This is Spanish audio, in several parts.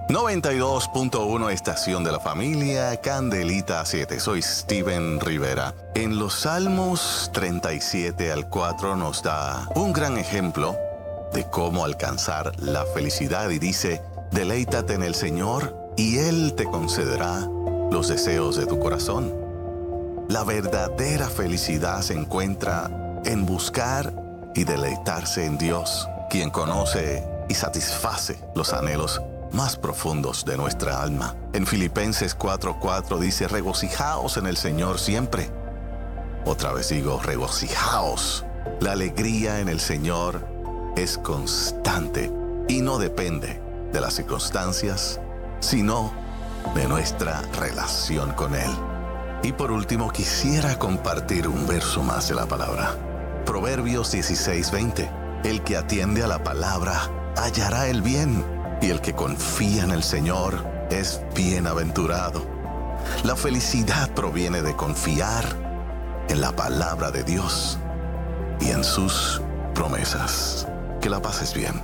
92.1 Estación de la Familia, Candelita 7. Soy Steven Rivera. En los Salmos 37 al 4 nos da un gran ejemplo de cómo alcanzar la felicidad y dice: deleítate en el Señor y Él te concederá los deseos de tu corazón. La verdadera felicidad se encuentra en buscar y deleitarse en Dios, quien conoce y satisface los anhelos más profundos de nuestra alma. En Filipenses 4:4 dice: regocijaos en el Señor siempre. Otra vez digo, regocijaos. La alegría en el Señor es constante y no depende de las circunstancias, sino de nuestra relación con Él. Y por último, quisiera compartir un verso más de la palabra. Proverbios 16:20. El que atiende a la palabra hallará el bien, y el que confía en el Señor es bienaventurado. La felicidad proviene de confiar en la palabra de Dios y en sus promesas. Que la pases bien.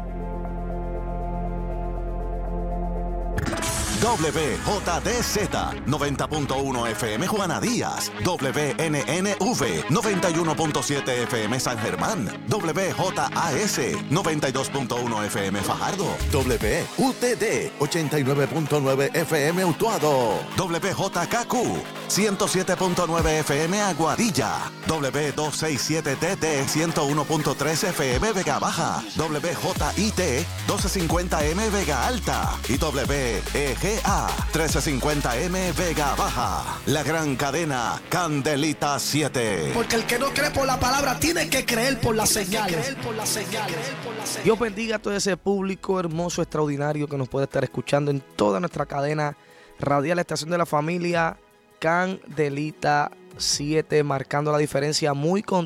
WJDZ 90.1 FM Juana Díaz, WNNV 91.7 FM San Germán, WJAS 92.1 FM Fajardo, WUTD 89.9 FM Utuado, WJKQ 107.9 FM Aguadilla, W267TT 101.3 FM Vega Baja, WJIT 1250M Vega Alta y WEGA 1350M Vega Baja. La gran cadena Candelita 7. Porque el que no cree por la palabra tiene que creer por las señales. Dios bendiga a todo ese público hermoso, extraordinario que nos puede estar escuchando en toda nuestra cadena radial, Estación de la Familia, Candelita 7, marcando la diferencia. Muy contento